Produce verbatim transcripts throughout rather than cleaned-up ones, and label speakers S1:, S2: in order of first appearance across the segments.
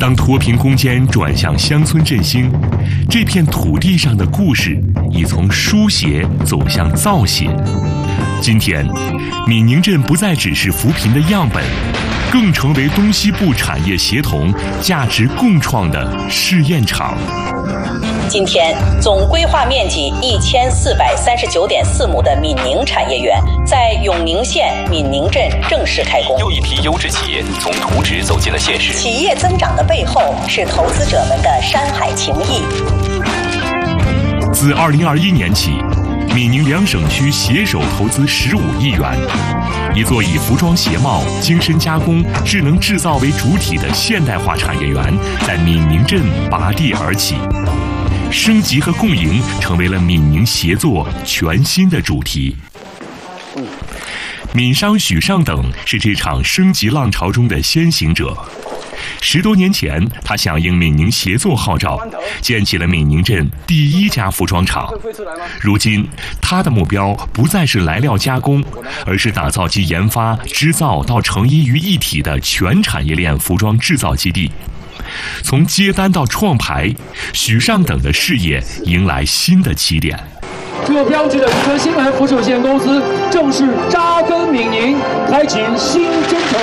S1: 当脱贫攻坚转向乡村振兴，这片土地上的故事已从书写走向造写。今天，闽宁镇不再只是扶贫的样本，更成为东西部产业协同、价值共创的试验场。
S2: 今天，总规划面积一千四百三十九点四亩的闽宁产业园在永宁县闽宁镇正式开工。
S3: 又一批优质企业从图纸走进了现实。
S2: 企业增长的背后是投资者们的山海情谊。
S1: 自二零二一年起，闽宁两省区携手投资十五亿元，一座以服装鞋帽、精深加工、智能制造为主体的现代化产业园在闽宁镇拔地而起。升级和共赢成为了闽宁协作全新的主题。闽商许尚等是这场升级浪潮中的先行者。十多年前，他响应闽宁协作号召，建起了闽宁镇第一家服装厂。如今，他的目标不再是来料加工，而是打造集研发、织造到成衣于一体的全产业链服装制造基地。从接单到创牌，许尚等的事业迎来新的起点。
S4: 这标志着宜科新闻服饰有限公司正式扎根闽宁，开启新征程。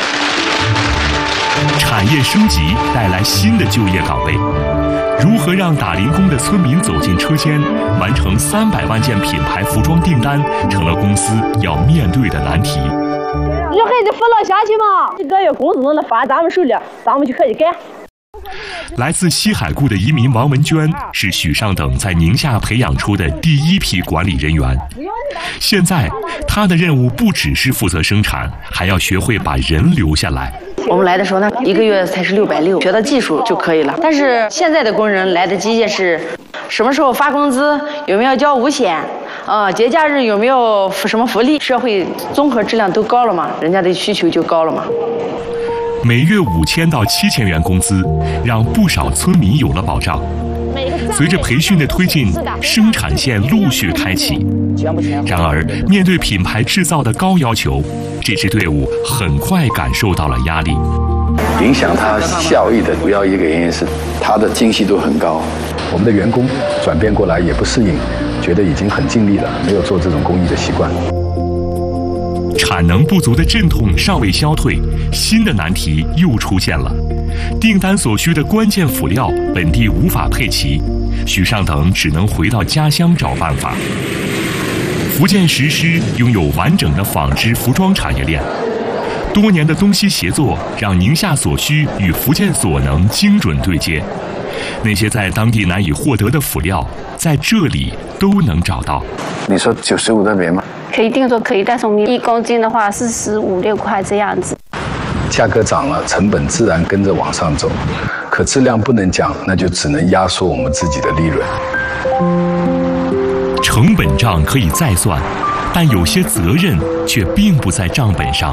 S1: 产业升级带来新的就业岗位，如何让打零工的村民走进车间，完成三百万件品牌服装订单，成了公司要面对的难题。
S5: 这还得扶老下去嘛？一个月工资能发咱们手里，咱们就可以干。
S1: 来自西海固的移民王文娟是许尚等在宁夏培养出的第一批管理人员。现在，她的任务不只是负责生产，还要学会把人留下来。
S6: 我们来的时候呢，一个月才是六百六，学到技术就可以了。但是现在的工人来的机械是，什么时候发工资，有没有交五险，呃，节假日有没有什么福利，社会综合质量都高了嘛，人家的需求就高了嘛。
S1: 每月五千到七千元工资，让不少村民有了保障。随着培训的推进，生产线陆续开启。然而，面对品牌制造的高要求，这支队伍很快感受到了压力。
S7: 影响它效益的主要一个原因是它的精细度很高。
S8: 我们的员工转变过来也不适应，觉得已经很尽力了，没有做这种工艺的习惯。
S1: 产能不足的阵痛尚未消退，新的难题又出现了。订单所需的关键辅料本地无法配齐，许尚等只能回到家乡找办法。福建石狮拥有完整的纺织服装产业链，多年的东西协作让宁夏所需与福建所能精准对接。那些在当地难以获得的辅料，在这里都能找到。
S7: 你说九十五的棉吗？
S9: 可以定做，可以代送米，一公斤的话四十五六块这样子。
S8: 价格涨了，成本自然跟着往上走，可质量不能降，那就只能压缩我们自己的利润。
S1: 成本账可以再算，但有些责任却并不在账本上。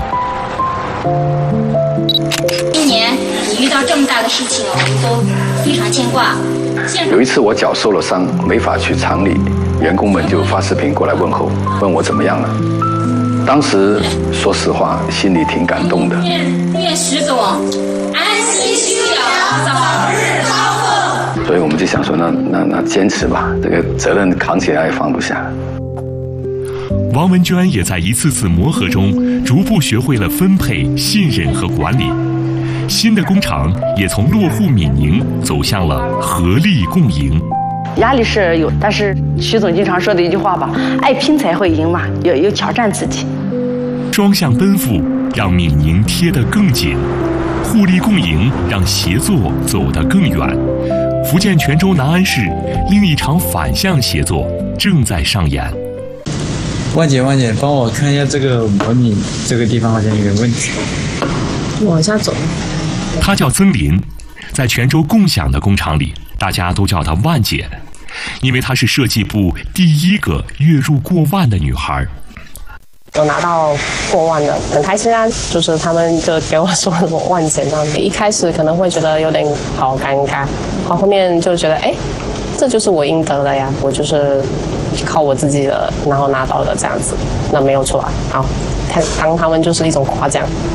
S10: 一年你遇到这么大的事情，我们都非常牵挂。
S7: 有一次我脚受了伤，没法去厂里，员工们就发视频过来问候，问我怎么样了。当时说实话，心里挺感动的。
S10: 愿石总安息休养，早日康复。
S7: 所以我们就想说，那那那坚持吧，这个责任扛起来也放不下。
S1: 王文娟也在一次次磨合中，逐步学会了分配、信任和管理。新的工厂也从落户闽宁走向了合力共赢。
S6: 压力是有，但是徐总经常说的一句话吧，爱拼才会赢嘛，有有挑战自己。
S1: 双向奔赴，让闽宁贴得更紧；互利共赢，让协作走得更远。福建泉州南安市另一场反向协作正在上演。
S11: 万姐，万姐，帮我看一下这个模拟，这个地方好像有点问题。
S12: 往下走。
S1: 她叫曾林，在泉州共享的工厂里，大家都叫她万姐，因为她是设计部第一个月入过万的女孩。
S12: 有拿到过万的，很开心啊！就是他们就给我说什么万姐这样子，一开始可能会觉得有点好尴尬，然后后面就觉得哎，这就是我应得的呀，我就是靠我自己的，然后拿到的这样子，那没有错啊。好，当他们就是一种夸奖。